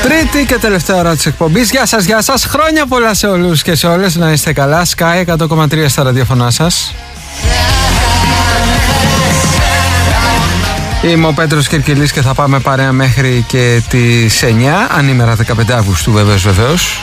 Τρίτη και τελευταία ώρα της εκπομπής. Γεια σας, χρόνια πολλά σε όλους και σε όλες. Να είστε καλά. Sky 100,3 στα ραδιοφωνά σας. Είμαι ο Πέτρος Κυρκυλής και θα πάμε παρέα μέχρι και τις 9, ανήμερα 15 Αυγούστου βεβαίως.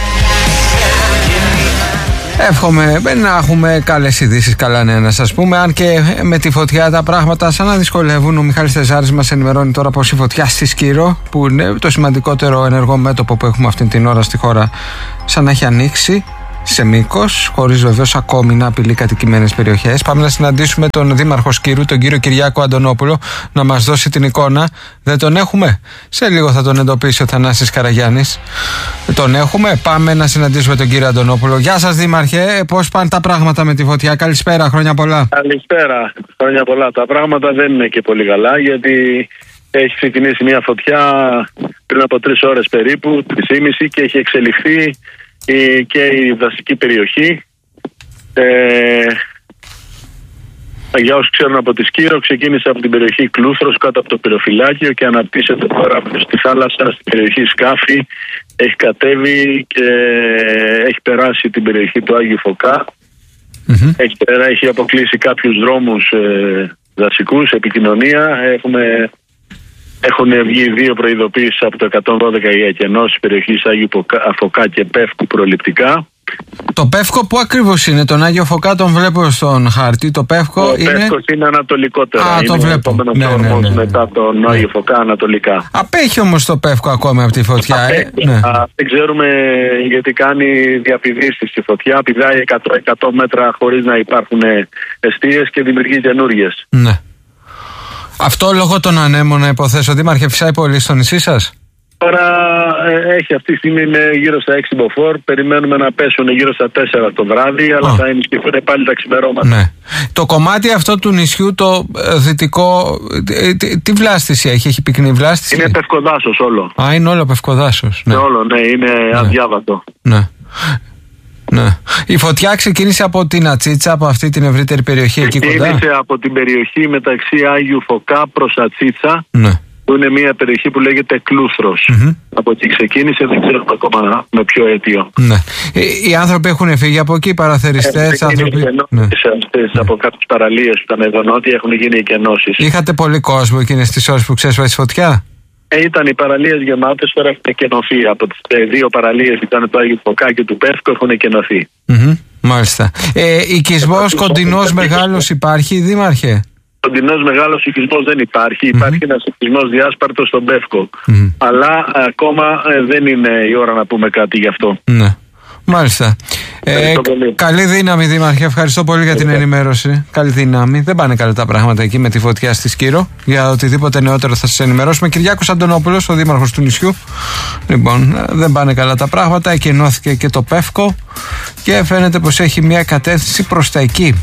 Εύχομαι να έχουμε καλές ειδήσεις, καλά νέα να σας πούμε. Αν και με τη φωτιά τα πράγματα σαν να δυσκολεύουν. Ο Μιχάλης Τεζάρης μας ενημερώνει τώρα πως η φωτιά στη Σκύρο, που είναι το σημαντικότερο ενεργό μέτωπο που έχουμε αυτή την ώρα στη χώρα, σαν να έχει ανοίξει σε μήκος, χωρίς βεβαίως ακόμη να απειλεί κατοικημένες περιοχές. Πάμε να συναντήσουμε τον Δήμαρχο Σκύρου, τον κύριο Κυριάκο Αντωνόπουλο, να μας δώσει την εικόνα. Δεν τον έχουμε? Σε λίγο θα τον εντοπίσει ο Θανάσης Καραγιάννης. Τον έχουμε. Πάμε να συναντήσουμε τον κύριο Αντωνόπουλο. Γεια σας, Δήμαρχε. Πώς πάνε τα πράγματα με τη φωτιά? Καλησπέρα, χρόνια πολλά. Καλησπέρα, χρόνια πολλά. Τα πράγματα δεν είναι και πολύ καλά, γιατί έχει ξεκινήσει μια φωτιά πριν από 3 ώρες περίπου, 3,5, και έχει εξελιχθεί και η δασική περιοχή. Για όσους ξέρουν από τη Σκύρο, ξεκίνησε από την περιοχή Κλούθρος κάτω από το πυροφυλάκιο και αναπτύσσεται τώρα στη θάλασσα, στην περιοχή Σκάφη. Έχει κατέβει και έχει περάσει την περιοχή του Άγιου Φωκά. Έχει αποκλείσει κάποιους δρόμους δασικούς, επικοινωνία. Έχουν βγει 2 προειδοποίησεις από το 112 για εκενώσεις περιοχής Άγιου Φωκά και Πεύκου προληπτικά. Το Πεύκο που ακριβώς είναι? Τον Άγιο Φωκά τον βλέπω στον χάρτη. Το Πεύκο είναι... Πεύκος είναι ανατολικότερα. Το βλέπω. Ναι. Μετά τον Άγιο Φωκά ανατολικά. Απέχει όμως το Πεύκο ακόμη από τη φωτιά. Δεν ξέρουμε γιατί κάνει διαπηδήσεις στη φωτιά. Πηδάει 100 μέτρα χωρίς να υπάρχουν εστίες και δημιουργεί καινούριες. Ναι. Αυτό λόγω των ανέμων, να υποθέσω. Δήμαρχε, φυσάει πολύ στο νησί σας? Τώρα έχει, αυτή τη στιγμή είναι γύρω στα 6 μποφόρ. Περιμένουμε να πέσουν γύρω στα 4 το βράδυ, αλλά θα ενισχυθούν πάλι τα ξημερώματα. Ναι. Το κομμάτι αυτό του νησιού, το δυτικό, τι βλάστηση έχει πυκνή βλάστηση? Είναι πευκοδάσος όλο. Είναι όλο πευκοδάσος. Ναι. Όλο, ναι, είναι αδιάβατο. Ναι. Ναι. Η φωτιά ξεκίνησε από την Ατσίτσα, από αυτή την ευρύτερη περιοχή εκεί κοντά. Ξεκίνησε από την περιοχή μεταξύ Άγιου Φωκά προς Ατσίτσα. Ναι. Που είναι μια περιοχή που λέγεται Κλούθρος. Από εκεί ξεκίνησε, δεν ξέρουμε ακόμα με ποιο αίτιο. Ναι. Οι άνθρωποι έχουν φύγει από εκεί, παραθεριστές, άνθρωποι. Από κάποιες παραλίες που ήταν εδώ νότια έχουν γίνει εκενώσεις. Είχατε πολύ κόσμο εκείνες τις ώρες που ξέσπασε η φωτιά? Ήταν οι παραλίες γεμάτες, τώρα έχουν εκενωθεί. Από τις 2 παραλίες που ήταν το Άγιο Φωκά και του Πεύκου έχουν εκενωθεί. Μάλιστα. Οικισμός κοντινός μεγάλος υπάρχει, Δήμαρχε? Κοντινός μεγάλος οικισμός δεν υπάρχει. Υπάρχει ένας οικισμός διάσπαρτος στον Πεύκο. Αλλά ακόμα δεν είναι η ώρα να πούμε κάτι γι' αυτό. Ναι. Μάλιστα. Καλή δύναμη, Δήμαρχε. Ευχαριστώ πολύ για την ενημέρωση. Καλή δύναμη. Δεν πάνε καλά τα πράγματα εκεί με τη φωτιά στη Σκύρο. Για οτιδήποτε νεότερο θα σας ενημερώσουμε. Κυριάκος Αντωνόπουλος, ο Δήμαρχος του νησιού. Λοιπόν, δεν πάνε καλά τα πράγματα. Εκενώθηκε και το Πεύκο και φαίνεται πως έχει μια κατεύθυνση προς τα εκεί.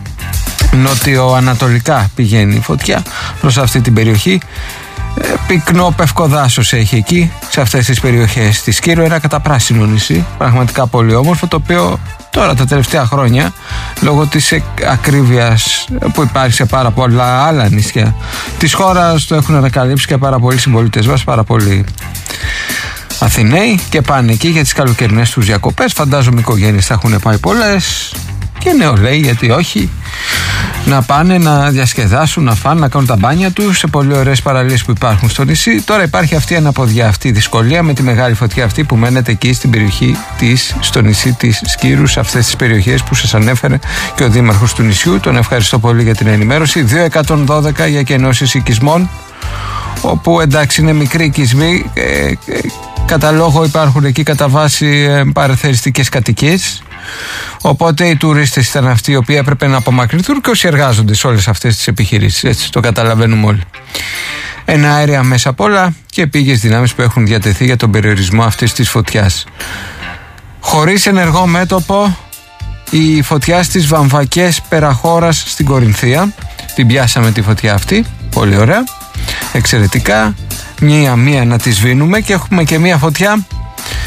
Νότιο-ανατολικά πηγαίνει η φωτιά προς αυτή την περιοχή. Πυκνό πευκοδάσος έχει εκεί, σε αυτές τις περιοχές της Σκύρο. Ένα καταπράσινο νησί, πραγματικά πολύ όμορφο, το οποίο τώρα τα τελευταία χρόνια, λόγω της ακρίβειας που υπάρχει σε πάρα πολλά άλλα νησιά της χώρας, το έχουν ανακαλύψει και πάρα πολλοί συμπολίτες μας, πάρα πολλοί Αθηναίοι, και πάνε εκεί για τις καλοκαιρινές τους διακοπές. Φαντάζομαι οι οικογένειες θα έχουν πάει πολλές, και νεολαίοι, γιατί όχι, να πάνε να διασκεδάσουν, να φάνε, να κάνουν τα μπάνια τους σε πολύ ωραίες παραλίες που υπάρχουν στο νησί. Τώρα υπάρχει αυτή η αναποδιά, αυτή η δυσκολία με τη μεγάλη φωτιά αυτή που μένεται εκεί στην περιοχή στο νησί της Σκύρου, σε αυτές τις περιοχές που σας ανέφερε και ο Δήμαρχος του νησιού. Τον ευχαριστώ πολύ για την ενημέρωση. 2.112 για εκενώσεις οικισμών, όπου εντάξει είναι μικροί οικισμοί, κατά λόγο υπάρχουν εκεί κατά βάση παραθεριστικές κατοικίες. Οπότε οι τουρίστες ήταν αυτοί οι οποίοι έπρεπε να απομακρυνθούν και όσοι εργάζονται σε όλες αυτές τις επιχειρήσεις. Έτσι το καταλαβαίνουμε όλοι. Ένα αέρια μέσα απ' όλα και πήγες δυνάμεις που έχουν διατεθεί για τον περιορισμό αυτής της φωτιάς. Χωρίς ενεργό μέτωπο, η φωτιά στις Βαμβακές Περαχώρας στην Κορινθία. Την πιάσαμε τη φωτιά αυτή. Πολύ ωραία. Εξαιρετικά. Μία να τη σβήνουμε, και έχουμε και μία φωτιά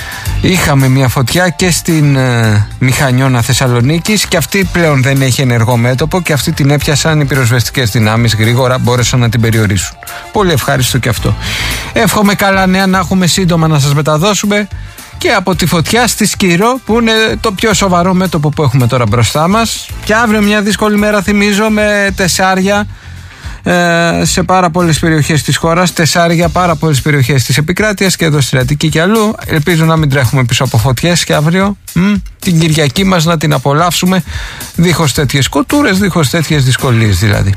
Είχαμε μια φωτιά και στην Μηχανιώνα Θεσσαλονίκης και αυτή πλέον δεν έχει ενεργό μέτωπο και αυτή την έπιασαν οι πυροσβεστικές δυνάμεις, γρήγορα μπόρεσαν να την περιορίσουν. Πολύ ευχάριστο και αυτό. Εύχομαι καλά νέα να έχουμε σύντομα να σας μεταδώσουμε και από τη φωτιά στη Σκύρο, που είναι το πιο σοβαρό μέτωπο που έχουμε τώρα μπροστά μας. Και αύριο μια δύσκολη μέρα, θυμίζω, με τεσσάρια σε πάρα πολλές περιοχές της χώρας, τεσσάρια πάρα πολλές περιοχές της επικράτειας και εδώ στη Αττική και αλλού. Ελπίζω να μην τρέχουμε πίσω από φωτιές και αύριο την Κυριακή μας να την απολαύσουμε δίχως τέτοιες κοτούρες, δίχως τέτοιες δυσκολίες δηλαδή.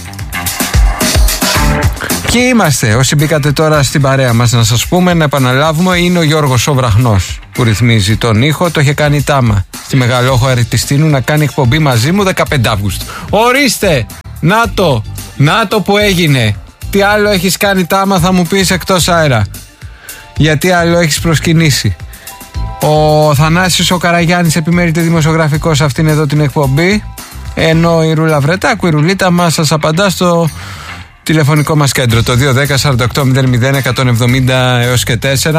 Και είμαστε, όσοι μπήκατε τώρα στην παρέα μας, να σας πούμε, να επαναλάβουμε, είναι ο Γιώργος ο Βραχνός που ρυθμίζει τον ήχο. Το είχε κάνει τάμα στη Μεγαλόχω Αριτιστίνου να κάνει εκπομπή μαζί μου 15 Αύγουστου. Ορίστε! Να το που έγινε. Τι άλλο έχεις κάνει τάμα, θα μου πεις, εκτός αέρα? Γιατί άλλο έχεις προσκυνήσει? Ο Θανάσης ο Καραγιάννης επιμέρειται δημοσιογραφικός αυτήν εδώ την εκπομπή, ενώ η Ρούλα Βρετάκου, η Ρουλίτα μας, σας απαντά στο τηλεφωνικό μας κέντρο, το 210-48-00-170 έως και 4.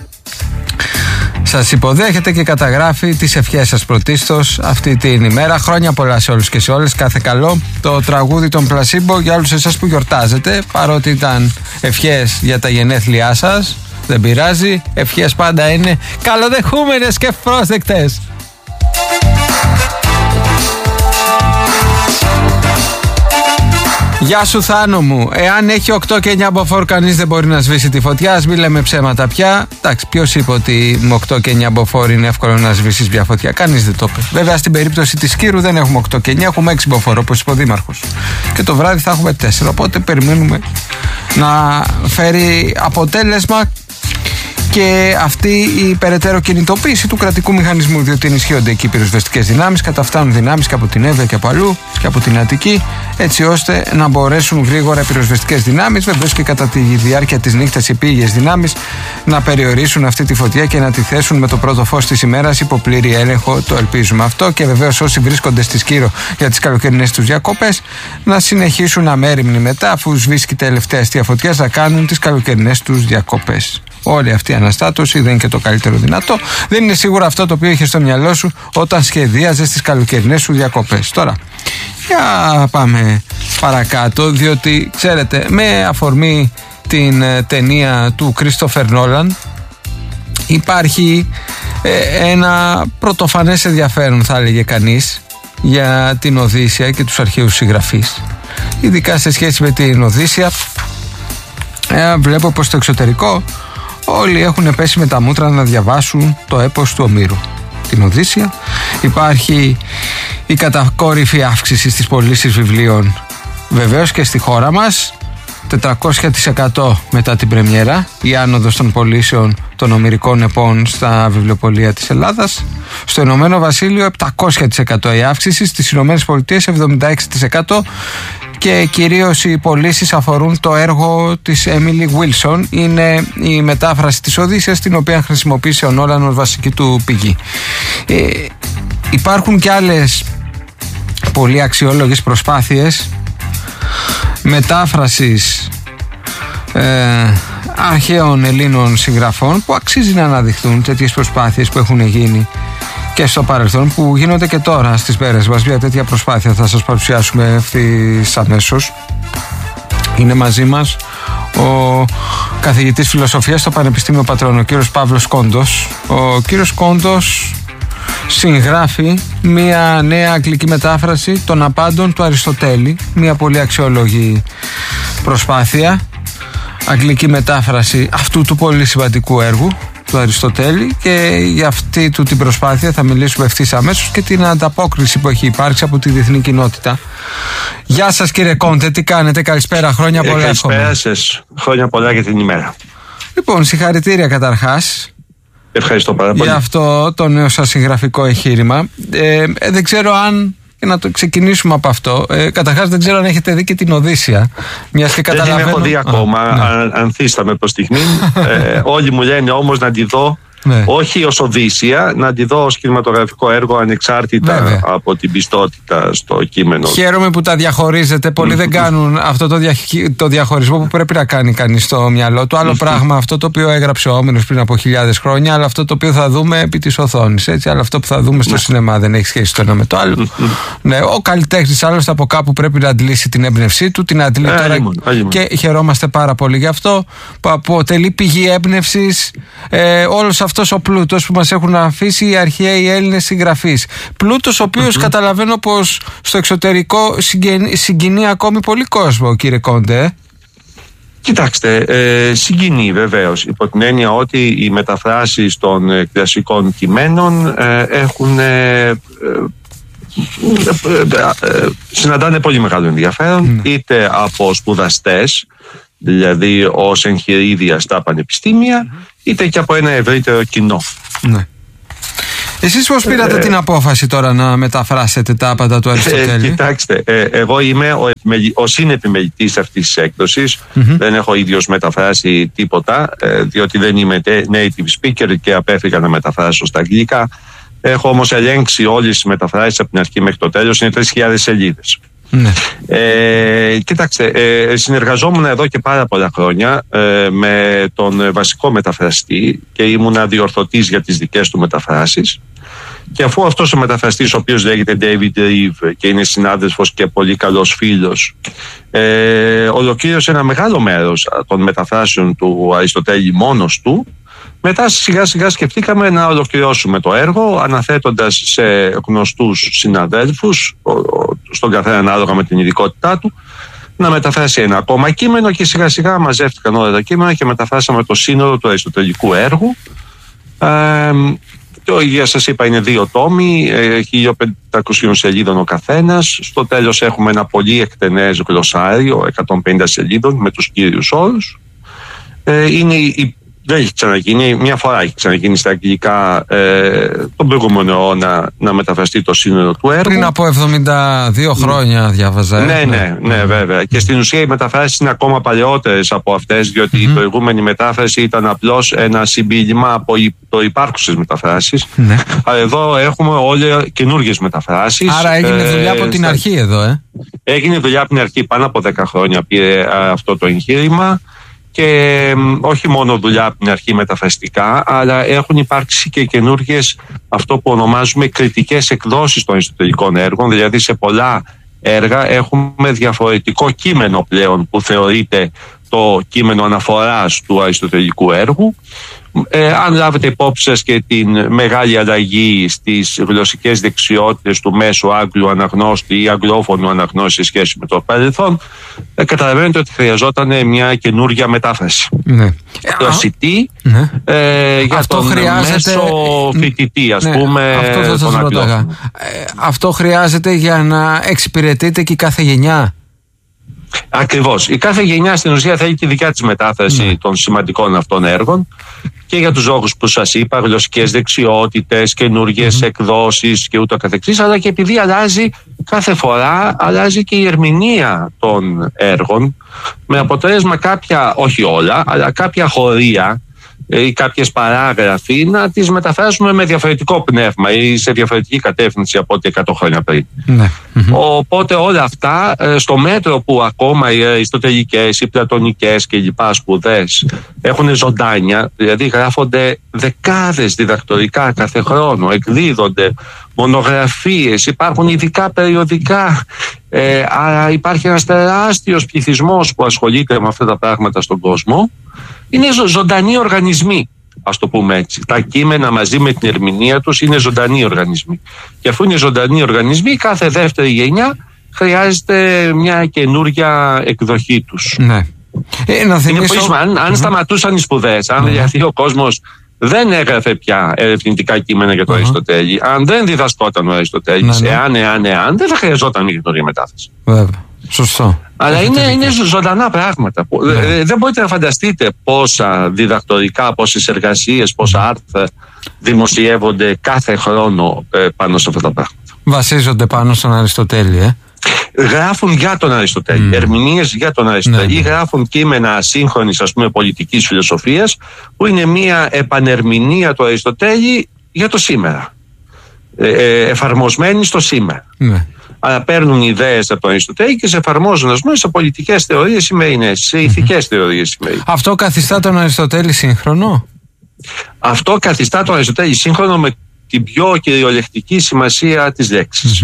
Σας υποδέχεται και καταγράφει τις ευχές σας πρωτίστως αυτή την ημέρα. Χρόνια πολλά σε όλους και σε όλες, κάθε καλό. Το τραγούδι των Πλασίμπο για όλους εσάς που γιορτάζετε, παρότι ήταν ευχές για τα γενέθλιά σας, δεν πειράζει, ευχές πάντα είναι καλοδεχούμενες και πρόσδεκτες. Γεια σου Θάνο μου. Εάν έχει 8 και 9 μποφόρ κανείς δεν μπορεί να σβήσει τη φωτιά. Ας μην λέμε ψέματα πια. Εντάξει, ποιος είπε ότι με 8 και 9 μποφόρ είναι εύκολο να σβήσεις μια φωτιά? Κανείς δεν το είπε. Βέβαια στην περίπτωση της Σκύρου δεν έχουμε 8 και 9, έχουμε 6 μποφόρ όπως είπε ο Δήμαρχος. Και το βράδυ θα έχουμε 4. Οπότε περιμένουμε να φέρει αποτέλεσμα και αυτή η περαιτέρω κινητοποίηση του κρατικού μηχανισμού, διότι ενισχύονται εκεί οι πυροσβεστικές δυνάμεις, καταφτάνουν δυνάμεις και από την Εύβοια και από αλλού και από την Αττική, έτσι ώστε να μπορέσουν γρήγορα οι πυροσβεστικές δυνάμεις, βεβαίως και κατά τη διάρκεια της νύχτας οι επίγειες δυνάμεις, να περιορίσουν αυτή τη φωτιά και να τη θέσουν με το πρώτο φως της ημέρας υπό πλήρη έλεγχο. Το ελπίζουμε αυτό. Και βεβαίως όσοι βρίσκονται στη Σκύρο για τις καλοκαιρινές τους διακοπές να συνεχίσουν αμέριμνοι μετά, αφού σβήσει τελευταία αστεία φωτιά, να κάνουν τις καλοκαιρινές τους διακοπές. Όλη αυτή η αναστάτωση δεν είναι και το καλύτερο δυνατό. Δεν είναι σίγουρα αυτό το οποίο είχε στο μυαλό σου όταν σχεδίαζες τις καλοκαιρινές σου διακοπές. Τώρα, για πάμε παρακάτω, διότι ξέρετε, με αφορμή την ταινία του Κρίστοφερ Νόλαν υπάρχει ένα πρωτοφανές ενδιαφέρον, θα έλεγε κανείς, για την Οδύσσεια και τους αρχαίους συγγραφείς. Ειδικά σε σχέση με την Οδύσσεια, βλέπω πως στο εξωτερικό όλοι έχουν πέσει με τα μούτρα να διαβάσουν το έπος του Ομήρου, την Οδύσσεια. Υπάρχει η κατακόρυφη αύξηση στις πωλήσεις βιβλίων, βεβαίως και στη χώρα μας, 400% μετά την πρεμιέρα, η άνοδος των πωλήσεων των ομηρικών επών στα βιβλιοπωλεία της Ελλάδας. Στο Ηνωμένο Βασίλειο 700% η αύξηση, στις Ηνωμένες Πολιτείες 76%. Και κυρίως οι πωλήσεις αφορούν το έργο της Emily Wilson. Είναι η μετάφραση της Οδύσσειας, την οποία χρησιμοποίησε ο Νόλαν ως βασική του πηγή. Υπάρχουν και άλλες πολύ αξιόλογες προσπάθειες μετάφρασης αρχαίων Ελλήνων συγγραφών που αξίζει να αναδειχθούν, τέτοιες προσπάθειες που έχουν γίνει και στο παρελθόν, που γίνονται και τώρα στις μέρες μας. Μια τέτοια προσπάθεια θα σας παρουσιάσουμε ευθύς αμέσως. Είναι μαζί μας ο καθηγητής φιλοσοφίας στο Πανεπιστήμιο Πατρών, ο κύριος Παύλος Κόντος. Ο κύριος Κόντος συγγράφει μια νέα αγγλική μετάφραση των απάντων του Αριστοτέλη, μια πολύ αξιόλογη προσπάθεια, αγγλική μετάφραση αυτού του πολύ σημαντικού έργου του Αριστοτέλη, και για αυτή του την προσπάθεια θα μιλήσουμε ευθύς αμέσως και την ανταπόκριση που έχει υπάρξει από τη διεθνή κοινότητα. Γεια σας κύριε Κόντε, τι κάνετε? Καλησπέρα, χρόνια πολλά. Καλησπέρα σας, χρόνια πολλά για την ημέρα. Λοιπόν, συγχαρητήρια καταρχάς. Ευχαριστώ πάρα πολύ για αυτό το νέο σας συγγραφικό εγχείρημα. Δεν ξέρω αν, και να το ξεκινήσουμε από αυτό, καταρχάς δεν ξέρω αν έχετε δει και την Οδύσσεια. Μιας και δεν την έχω δει ακόμα, ανθίσταμαι προς στιγμή. Όλοι μου λένε όμως να τη δω Ναι. Όχι ως Οδύσσια, να τη δω ως κινηματογραφικό έργο ανεξάρτητα Βέβαια. από την πιστότητα στο κείμενο. Χαίρομαι που τα διαχωρίζετε. Πολλοί δεν κάνουν αυτό το διαχωρισμό που πρέπει να κάνει κανείς στο μυαλό του. Άλλο πράγμα αυτό το οποίο έγραψε ο Όμηρος πριν από 1000 χρόνια, αλλά αυτό το οποίο θα δούμε επί της οθόνης. Έτσι, αλλά αυτό που θα δούμε στο σινεμά δεν έχει σχέση το ένα με το άλλο. Ναι, ο καλλιτέχνης άλλωστε από κάπου πρέπει να αντλήσει την έμπνευσή του, την αντλεί τώρα και χαιρόμαστε πάρα πολύ γι' αυτό, που αποτελεί πηγή έμπνευσης όλος αυτός ο πλούτος που μας έχουν αφήσει οι αρχαίοι Έλληνες συγγραφείς. Πλούτος ο οποίος καταλαβαίνω πως στο εξωτερικό συγκινεί ακόμη πολύ κόσμο, κύριε Κόντε. Κοιτάξτε, συγκινεί βεβαίως, υπό την έννοια ότι οι μεταφράσεις των κλασικών κειμένων συναντάνε πολύ μεγάλο ενδιαφέρον, είτε από σπουδαστές, δηλαδή ως εγχειρίδια στα πανεπιστήμια, είτε και από ένα ευρύτερο κοινό. Ναι. Εσείς πώς πήρατε την απόφαση τώρα να μεταφράσετε τα άπαντα του Αριστοτέλη? Κοιτάξτε, εγώ είμαι ο συνεπιμελητής αυτής της έκδοσης. Δεν έχω ίδιος μεταφράσει τίποτα, διότι δεν είμαι native speaker και απέφυγα να μεταφράσω στα αγγλικά. Έχω όμως ελέγξει όλες τις μεταφράσεις από την αρχή μέχρι το τέλος. Είναι 3.000 σελίδες. Ναι. Κοιτάξτε, συνεργαζόμουν εδώ και πάρα πολλά χρόνια με τον βασικό μεταφραστή και ήμουνα διορθωτής για τις δικές του μεταφράσεις. Και αφού αυτός ο μεταφραστής, ο οποίος λέγεται David Reeve και είναι συνάδελφος και πολύ καλός φίλος, ολοκλήρωσε ένα μεγάλο μέρος των μεταφράσεων του Αριστοτέλη μόνος του, μετά σιγά σιγά σκεφτήκαμε να ολοκληρώσουμε το έργο αναθέτοντας σε γνωστούς συναδέλφους, στον καθένα ανάλογα με την ειδικότητά του, να μεταφράσει ένα ακόμα κείμενο, και σιγά σιγά μαζεύτηκαν όλα τα κείμενα και μεταφράσαμε το σύνολο του αριστοτελικού έργου. Για σας είπα, είναι 2 τόμοι, 1500 σελίδων ο καθένας. Στο τέλος έχουμε ένα πολύ εκτενές γλωσσάριο 150 σελίδων με τους κύριους όρους. Δεν έχει ξαναγίνει, μια φορά έχει ξαναγίνει στα αγγλικά τον προηγούμενο αιώνα να μεταφραστεί το σύνολο του έργου. Πριν από 72 χρόνια διάβαζα. Ναι, βέβαια. Και στην ουσία οι μεταφράσεις είναι ακόμα παλαιότερες από αυτές, διότι η προηγούμενη μετάφραση ήταν απλώς ένα συμπίλημα από υπάρχουσες μεταφράσεις. Ναι. Αλλά εδώ έχουμε όλες καινούργιες μεταφράσεις. Άρα έγινε δουλειά από την αρχή εδώ, Έγινε δουλειά από την αρχή, πάνω από 10 χρόνια πήρε αυτό το εγχείρημα. Και όχι μόνο δουλειά από την αρχή μεταφραστικά, αλλά έχουν υπάρξει και καινούργιες, αυτό που ονομάζουμε κριτικές εκδόσεις των αριστοτελικών έργων. Δηλαδή σε πολλά έργα έχουμε διαφορετικό κείμενο πλέον που θεωρείται το κείμενο αναφοράς του αριστοτελικού έργου. Αν λάβετε υπόψη σας και την μεγάλη αλλαγή στις γλωσσικές δεξιότητες του μέσου Άγγλου αναγνώστη ή αγγλόφωνου αναγνώστη σε σχέση με το παρελθόν, καταλαβαίνετε ότι χρειαζόταν μια καινούρια μετάφραση. Ναι. Γλωσσική, για αυτό τον χρειάζεται... μέσο φοιτητή, ας πούμε. Αυτό θα σας ρωτάγα. Αυτό χρειάζεται για να εξυπηρετείται και η κάθε γενιά. Ακριβώς. Η κάθε γενιά στην ουσία θέλει τη δικιά της μετάφραση των σημαντικών αυτών έργων, και για τους λόγους που σας είπα, γλωσσικές δεξιότητες, καινούργιες εκδόσεις και ούτω καθεξής, αλλά και επειδή αλλάζει κάθε φορά, αλλάζει και η ερμηνεία των έργων, με αποτέλεσμα κάποια, όχι όλα, αλλά κάποια χωρία ή κάποιες παράγραφοι να τις μεταφράσουμε με διαφορετικό πνεύμα ή σε διαφορετική κατεύθυνση από ό,τι 100 χρόνια πριν. Ναι. Οπότε όλα αυτά, στο μέτρο που ακόμα οι αριστοτελικές, οι πλατωνικές και λοιπά σπουδές έχουν ζωντάνια, δηλαδή γράφονται δεκάδες διδακτορικά κάθε χρόνο, εκδίδονται μονογραφίες, υπάρχουν ειδικά περιοδικά, άρα υπάρχει ένας τεράστιος πληθυσμός που ασχολείται με αυτά τα πράγματα στον κόσμο. Είναι ζωντανοί οργανισμοί, ας το πούμε έτσι. Τα κείμενα μαζί με την ερμηνεία τους είναι ζωντανοί οργανισμοί. Και αφού είναι ζωντανοί οργανισμοί, κάθε δεύτερη γενιά χρειάζεται μια καινούρια εκδοχή τους. Ναι. Αν σταματούσαν οι σπουδές, αν δηλαδή ο κόσμος δεν έγραφε πια ερευνητικά κείμενα για το Αριστοτέλη, αν δεν διδασκόταν ο Αριστοτέλης, εάν δεν θα χρειαζόταν μια καινούρια μετάφραση. Βέβαια. Σωστό. Αλλά είναι ζωντανά πράγματα. Δεν μπορείτε να φανταστείτε πόσα διδακτορικά, πόσες εργασίες, πόσα άρθρα δημοσιεύονται κάθε χρόνο πάνω σε αυτά τα πράγματα. Βασίζονται πάνω στον Αριστοτέλη, Γράφουν για τον Αριστοτέλη, ερμηνείες για τον Αριστοτέλη, ή γράφουν κείμενα σύγχρονης, ας πούμε, πολιτικής φιλοσοφίας, που είναι μια επανερμηνεία του Αριστοτέλη για το σήμερα, εφαρμοσμένη στο σήμερα. Αλλά παίρνουν ιδέες από τον Αριστοτέλη και σε εφαρμόζουν, ας πούμε, σε πολιτικές θεωρίες σημερινές, σε ηθικές θεωρίες σημερινές. Αυτό καθιστά τον Αριστοτέλη σύγχρονο? Αυτό καθιστά τον Αριστοτέλη σύγχρονο με την πιο κυριολεκτική σημασία της λέξης.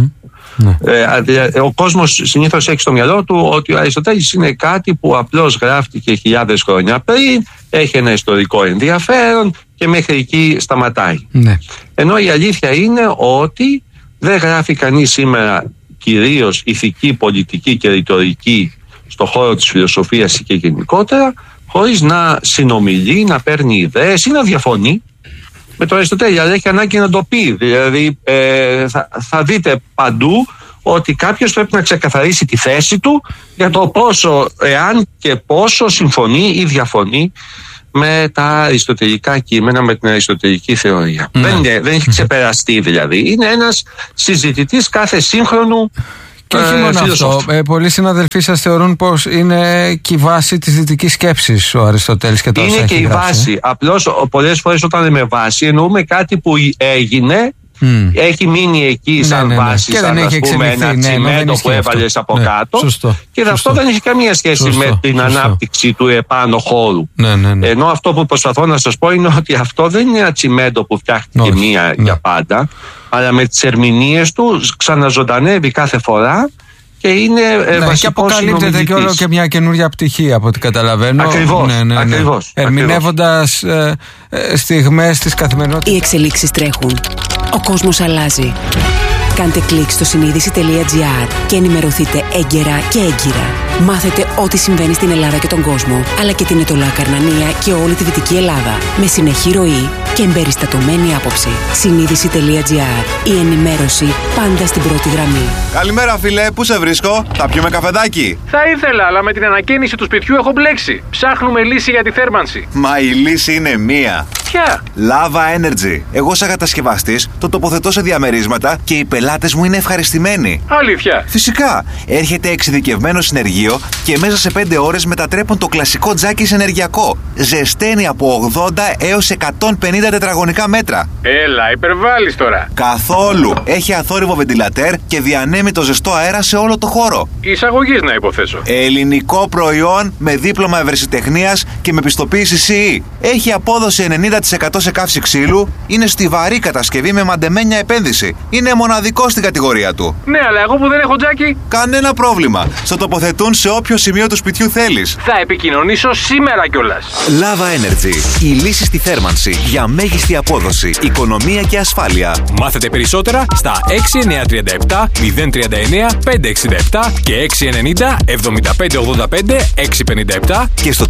Ο κόσμος συνήθως έχει στο μυαλό του ότι ο Αριστοτέλης είναι κάτι που απλώς γράφτηκε χιλιάδες χρόνια πριν, έχει ένα ιστορικό ενδιαφέρον και μέχρι εκεί σταματάει. Ενώ η αλήθεια είναι ότι δεν γράφει κανείς σήμερα κυρίως ηθική, πολιτική και ρητορική στον χώρο της φιλοσοφίας και γενικότερα, χωρίς να συνομιλεί, να παίρνει ιδέες ή να διαφωνεί με τον Αριστοτέλη, αλλά έχει ανάγκη να το πει. Δηλαδή θα δείτε παντού ότι κάποιος πρέπει να ξεκαθαρίσει τη θέση του για το πόσο, εάν και πόσο συμφωνεί ή διαφωνεί με τα αριστοτελικά κείμενα, με την αριστοτελική θεωρία. Δεν έχει ξεπεραστεί δηλαδή. Είναι ένας συζητητής κάθε σύγχρονου. Και όχι μόνο αυτό. Πολλοί συναδελφοί σας θεωρούν πως είναι και η βάση της δυτικής σκέψης ο Αριστοτέλης και το όσα έχει γράψει. Είναι και η βάση. Απλώς πολλές φορές όταν λέμε βάση εννοούμε κάτι που έγινε, έχει μείνει εκεί σαν βάση, και σαν, ας πούμε, ένα τσιμέντο που έβαλες από κάτω. Και αυτό δεν έχει καμία σχέση με την ανάπτυξη του επάνω χώρου. Ενώ αυτό που προσπαθώ να σας πω είναι ότι αυτό δεν είναι ένα τσιμέντο που φτιάχτηκε για πάντα, αλλά με τις ερμηνείες του ξαναζωντανεύει κάθε φορά και είναι βασικός και αποκαλύπτεται και όλο και μια καινούρια πτυχή από ό,τι καταλαβαίνω. Ακριβώς. Ερμηνεύοντας στιγμές της καθημερινότητας. Οι εξελίξεις τρέχουν. Ο κόσμος αλλάζει. Κάντε κλικ στο συνείδηση.gr και ενημερωθείτε έγκαιρα και έγκυρα. Μάθετε ό,τι συμβαίνει στην Ελλάδα και τον κόσμο, αλλά και την Ετωλά Καρνανία και όλη τη Δυτική Ελλάδα. Με συνεχή ροή και εμπεριστατωμένη άποψη. Συνείδηση.gr. Η ενημέρωση πάντα στην πρώτη γραμμή. Καλημέρα, φίλε, πού σε βρίσκω? Θα πιούμε καφεδάκι? Θα ήθελα, αλλά με την ανακαίνιση του σπιτιού έχω μπλέξει. Ψάχνουμε λύση για τη θέρμανση. Μα η λύση είναι μία. Ποια? Lava Energy. Εγώ, σαν κατασκευαστής, το τοποθετώ σε διαμερίσματα και οι πελάτες μου είναι ευχαριστημένοι. Αλήθεια? Φυσικά. Έρχεται εξειδικευμένο συνεργείο και μέσα σε 5 ώρες μετατρέπουν το κλασικό τζάκι σε ενεργειακό. Ζεσταίνει από 80 έως 150 τετραγωνικά μέτρα. Έλα, υπερβάλλεις τώρα. Καθόλου. Έχει αθόρυβο βεντιλατέρ και διανέμει το ζεστό αέρα σε όλο το χώρο. Εισαγωγής, να υποθέσω. Ελληνικό προϊόν με δίπλωμα ευρεσιτεχνίας και με πιστοποίηση CE. Έχει απόδοση 90% σε καύση ξύλου. Είναι στιβαρή κατασκευή με μαντεμένια επένδυση. Είναι μοναδικό στην κατηγορία του. Ναι, αλλά εγώ που δεν έχω τζάκι. Κανένα πρόβλημα. Στο τοποθετούν σε όποιο σημείο του σπιτιού θέλεις. Θα επικοινωνήσω σήμερα κιόλας. Lava Energy. Η λύση στη θέρμανση για μέγιστη απόδοση, οικονομία και ασφάλεια. Μάθετε περισσότερα στα 6937 039 567 και 690 7585 657 και στο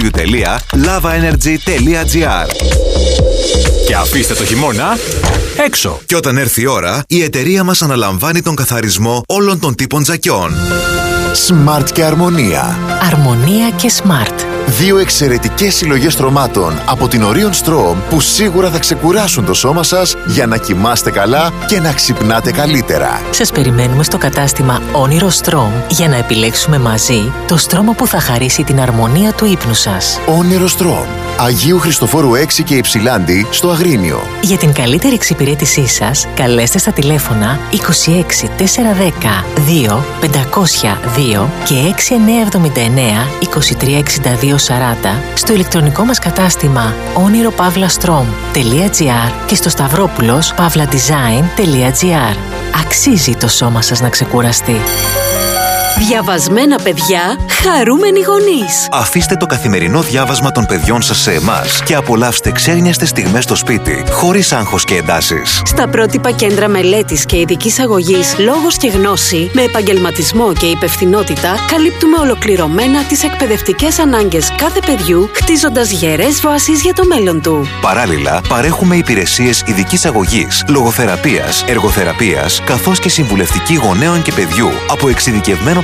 www.lavaenergy.gr. Και αφήστε το χειμώνα έξω. Και όταν έρθει η ώρα, η εταιρεία μας αναλαμβάνει τον καθαρισμό όλων των τύπων τζακιών. Smart και Αρμονία. Αρμονία και Smart. Δύο εξαιρετικές συλλογές στρωμάτων από την Orion Strom που σίγουρα θα ξεκουράσουν το σώμα σας για να κοιμάστε καλά και να ξυπνάτε καλύτερα. Σας περιμένουμε στο κατάστημα Όνειρο Strom για να επιλέξουμε μαζί το στρώμα που θα χαρίσει την αρμονία του ύπνου σας. Όνειρο Strom. Αγίου Χριστοφόρου 6 και Υψηλάντη στο Αγρίνιο. Για την καλύτερη εξυπηρέτησή σας, καλέστε στα τηλέφωνα 26 410 2 502 και 6979 2362 40 στο ηλεκτρονικό μας κατάστημα oniropavlastrom.gr και στο stavropoulos.pavladesign.gr. Αξίζει το σώμα σας να ξεκουραστεί. Διαβασμένα παιδιά, χαρούμενοι γονείς. Αφήστε το καθημερινό διάβασμα των παιδιών σας σε εμάς και απολαύστε ξένιαστες στιγμές στο σπίτι, χωρίς άγχος και εντάσεις. Στα πρότυπα κέντρα μελέτης και ειδικής αγωγής Λόγος και Γνώση, με επαγγελματισμό και υπευθυνότητα, καλύπτουμε ολοκληρωμένα τις εκπαιδευτικές ανάγκες κάθε παιδιού, χτίζοντας γερές βάσεις για το μέλλον του. Παράλληλα, παρέχουμε υπηρεσίες ειδικής αγωγής, λογοθεραπείας, εργοθεραπείας, καθώς και συμβουλευτική γονέων και παιδιού από εξειδικευμένο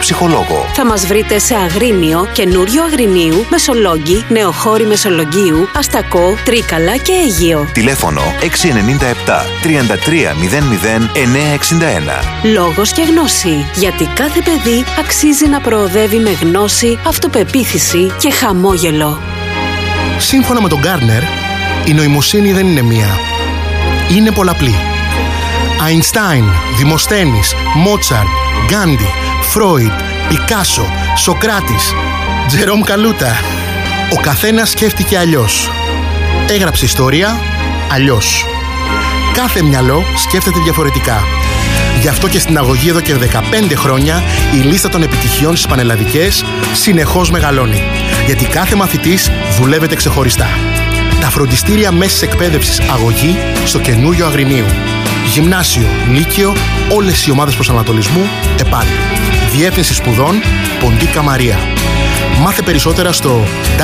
ψυχολόγο. Θα μας βρείτε σε Αγρίνιο, Καινούριο Αγρινίου, Μεσολόγγι, Νεοχώρη Μεσολογγίου, Αστακό, Τρίκαλα και Αιγείο. Τηλέφωνο 697 33 00 961. Λόγος και γνώση. Γιατί κάθε παιδί αξίζει να προοδεύει με γνώση, αυτοπεποίθηση και χαμόγελο. Σύμφωνα με τον Γκάρνερ, η νοημοσύνη δεν είναι μία. Είναι πολλαπλή. Αϊνστάιν, Δημοσθένης, Μότσαρτ, Γκάντι, Φρόιντ, Πικάσο, Σοκράτης, Τζερόμ Καλούτα. Ο καθένας σκέφτηκε αλλιώς. Έγραψε ιστορία αλλιώς. Κάθε μυαλό σκέφτεται διαφορετικά. Γι' αυτό και στην αγωγή εδώ και 15 χρόνια η λίστα των επιτυχιών στις πανελλαδικές συνεχώς μεγαλώνει. Γιατί κάθε μαθητής δουλεύεται ξεχωριστά. Τα φροντιστήρια μέσης εκπαίδευσης αγωγή στο Καινούριο Αγρινίου. Γυμνάσιο, Λύκειο, όλες οι ομάδες προσανατολισμού ΕΠΑΛ. Διεύθυνση σπουδών Ποντίκα Μαρία. Μάθε περισσότερα στο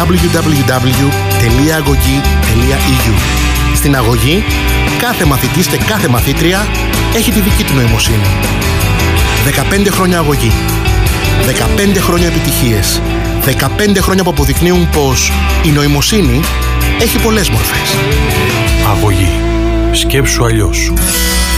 www.agoghi.eu. Στην αγωγή, κάθε μαθητής και κάθε μαθήτρια έχει τη δική του νοημοσύνη. 15 χρόνια αγωγή. 15 χρόνια επιτυχίες. 15 χρόνια που αποδεικνύουν πως η νοημοσύνη έχει πολλές μορφές. Αγωγή. Σκέψου αλλιώς.